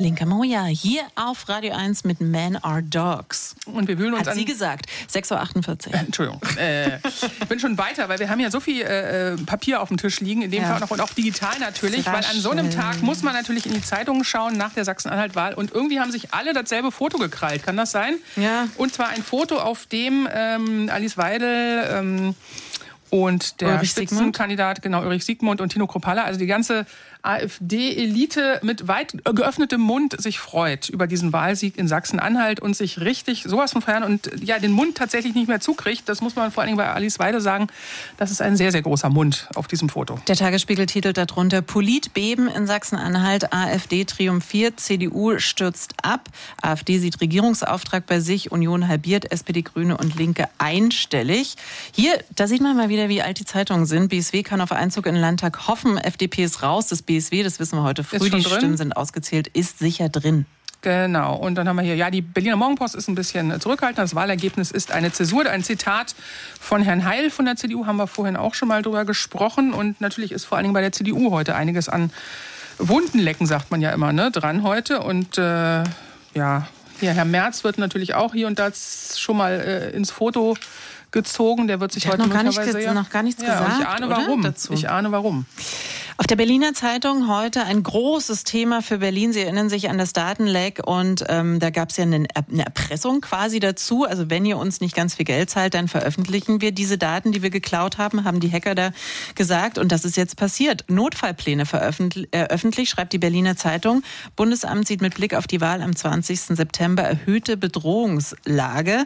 Linka Moja hier auf Radio 1 mit Men Are Dogs. Und wir wühlen uns Hat sie gesagt. 6.48 Uhr. Entschuldigung. Ich bin schon weiter, weil wir haben ja so viel Papier auf dem Tisch liegen, in dem Fall noch und auch digital natürlich, weil an so einem Tag muss man natürlich in die Zeitungen schauen nach der Sachsen-Anhalt-Wahl und irgendwie haben sich alle dasselbe Foto gekrallt. Kann das sein? Ja. Und zwar ein Foto, auf dem Alice Weidel und der Spitzenkandidat, genau, Ulrich Siegmund und Tino Kruppalla, also die ganze AfD-Elite mit weit geöffnetem Mund sich freut über diesen Wahlsieg in Sachsen-Anhalt und sich richtig sowas von feiern und ja, den Mund tatsächlich nicht mehr zukriegt. Das muss man vor allen Dingen bei Alice Weidel sagen. Das ist ein sehr, sehr großer Mund auf diesem Foto. Der Tagesspiegel titelt darunter: Politbeben in Sachsen-Anhalt, AfD triumphiert, CDU stürzt ab, AfD sieht Regierungsauftrag bei sich, Union halbiert, SPD, Grüne und Linke einstellig. Hier, da sieht man mal wieder, wie alt die Zeitungen sind. BSW kann auf Einzug in den Landtag hoffen, FDP ist raus, das BSW, das wissen wir heute früh, die Stimmen sind ausgezählt, ist sicher drin. Genau. Und dann haben wir hier, ja, die Berliner Morgenpost ist ein bisschen zurückhaltend. Das Wahlergebnis ist eine Zäsur. Ein Zitat von Herrn Heil von der CDU, haben wir vorhin auch schon mal drüber gesprochen. Und natürlich ist vor allen Dingen bei der CDU heute einiges an Wundenlecken, sagt man ja immer, ne, dran heute. Und ja, hier Herr Merz wird natürlich auch hier und da schon mal ins Foto gezogen. Der wird sich heute noch gar nichts gesagt. Ich ahne warum. Ich ahne warum. Auf der Berliner Zeitung heute ein großes Thema für Berlin. Sie erinnern sich an das Datenleck und da gab es ja eine Erpressung quasi dazu. Also wenn ihr uns nicht ganz viel Geld zahlt, dann veröffentlichen wir diese Daten, die wir geklaut haben, haben die Hacker da gesagt. Und das ist jetzt passiert. Notfallpläne öffentlich, schreibt die Berliner Zeitung. Bundesamt sieht mit Blick auf die Wahl am 20. September erhöhte Bedrohungslage.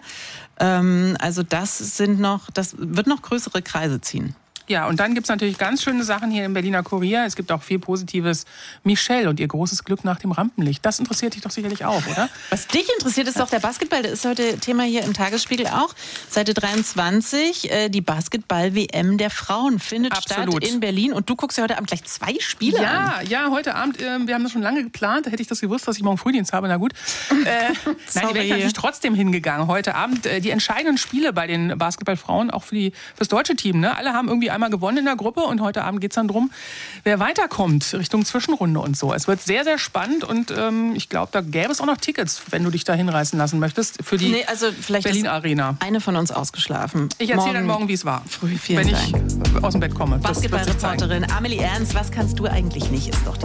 Also das wird noch größere Kreise ziehen. Ja, und dann gibt's natürlich ganz schöne Sachen hier im Berliner Kurier. Es gibt auch viel Positives. Michelle und ihr großes Glück nach dem Rampenlicht. Das interessiert dich doch sicherlich auch, oder? Was dich interessiert, ist doch der Basketball. Das ist heute Thema hier im Tagesspiegel auch. Seite 23, die Basketball-WM der Frauen findet statt in Berlin. Und du guckst ja heute Abend gleich 2 Spiele an. Ja, heute Abend. Wir haben das schon lange geplant. Da hätte ich das gewusst, dass ich morgen Frühdienst habe. Na gut. Nein, die wäre ich natürlich trotzdem hingegangen. Heute Abend die entscheidenden Spiele bei den Basketballfrauen, auch fürs deutsche Team. Ne? Alle haben irgendwie einmal gewonnen in der Gruppe und heute Abend geht es dann darum, wer weiterkommt Richtung Zwischenrunde und so. Es wird sehr, sehr spannend und ich glaube, da gäbe es auch noch Tickets, wenn du dich da hinreißen lassen möchtest, für die Berlin Arena. Eine von uns ausgeschlafen. Ich erzähle dann morgen, wie es war, früh, wenn ich aus dem Bett komme. Basketballreporterin Amelie Ernst, was kannst du eigentlich nicht, ist doch die